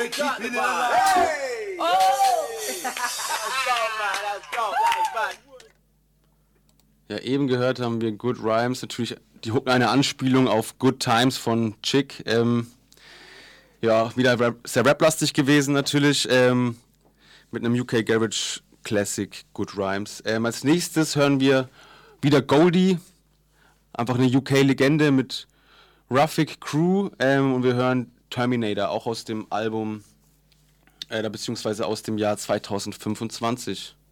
We're keeping it alive. Hey! Oh! Let's go, man. Ja, eben gehört haben wir Good Rhymes, natürlich die Hook eine Anspielung auf Good Times von Chick. Ja, wieder sehr raplastig gewesen natürlich, mit einem UK Garage Classic Good Rhymes. Als nächstes hören wir wieder Goldie, einfach eine UK-Legende mit Ruffic Crew, und wir hören Terminator, auch aus dem Album, beziehungsweise aus dem Jahr 2025.